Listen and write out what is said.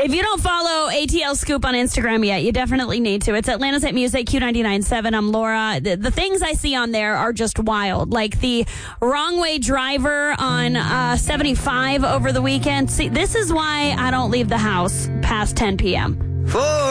If you don't follow ATL Scoop on Instagram yet, you definitely need to. It's Atlanta's Hit Music, Q99.7. I'm Laura. The things I see on there are just wild. Like the wrong way driver on 75 over the weekend. See, this is why I don't leave the house past 10 p.m.